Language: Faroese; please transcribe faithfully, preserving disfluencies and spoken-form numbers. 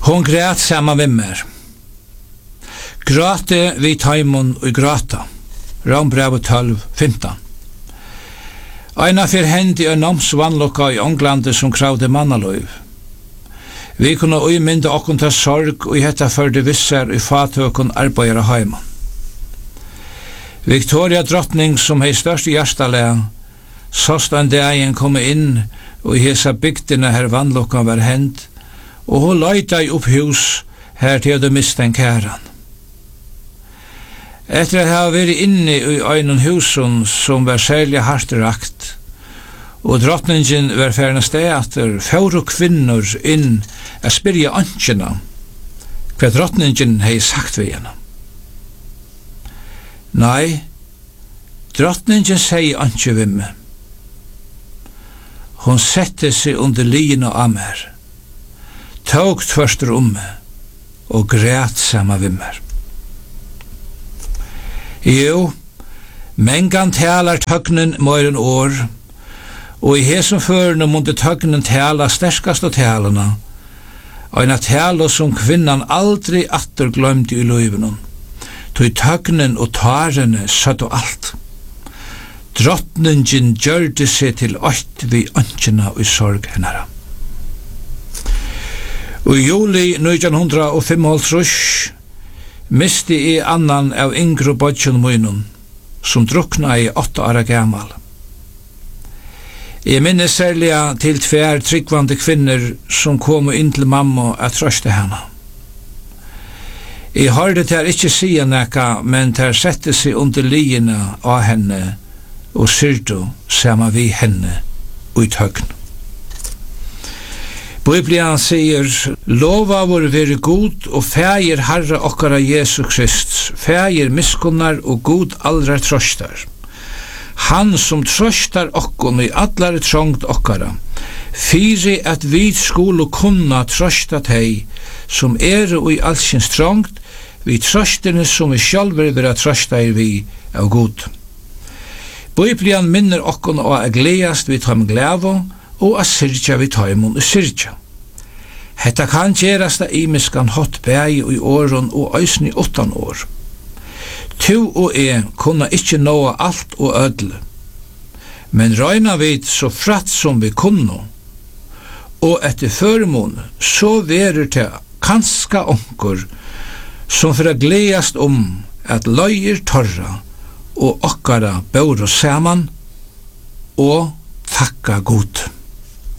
Hon grät samma med mer. Gråte vid taimon och gråta. Rombrevet tolv femton. Eina fyr hendi en namnsvannlokka i Englande som kravde mannaløyv. Vi kunne uimynda okkun ta sorg og i hetta førde visser i fatøkun arbeidere heiman. Victoria drottning som hei størst hjertalega, såst en dagen komme inn og i hesa bygdina her vannlokkan var hend, og hun leita i opp hus her til å miste en kæran. Etter at ha vært inne i øynun husun som var særlig hardt rakt, og drottningen var færne steater, fjord og kvinnor inn a spyrja ansjena hva drottningen hei sagt ved henne. Nei, drottningen sier ansje ved meg. Hon sette seg under lien av mer, tog tvørster om meg og græt sama ved meg. Jo, mengan talar tøgnen mer enn år, og i hesum førene måtte tøgnen tala sterkast av talene, og en tala som kvinnan aldri atter glømte i løyvenon, tog tøgnen og tarene satt og alt. Drottningen gjørte seg til ått vi ønskjena og sorg hennara. Og i juli nítjan fimmogtrýss misti i annan av yngre bodjon munun, som drukna i åtta åra gammal. Jeg minnes særlig til tver tryggvande kvinner som kom inn til mamma at trøste henne. Jeg hørte ter ikkje sia nekka, men ter sette seg under liene av henne og syrdo sama vi henne ut høgn. Bibelen sier, lova vår være god og fægir Herre okkara Jesu Krist, fægir miskunnar og god allra trøstar. Han som trøstar okkon i allare trångt okkara, fyri at vi skulle kunna trøsta teg, som er og i allsins trångt, vi trøstene som vi sjálfur vera trøsta er vi av god. Bibelen minner okkon å a gledast vi tam glævo, og a syrja vi taimon og syrja. Hetta kan gjerast a imiskan hot bægi i åren og æsni åttan år. Tu og e kunna ikkje nåa alt og ødle, men røyna vid så fratt som vi kunno, og etter føremån så verer til kanska onkur som for a gledast om at løyer torra og okkara bør saman og takka god.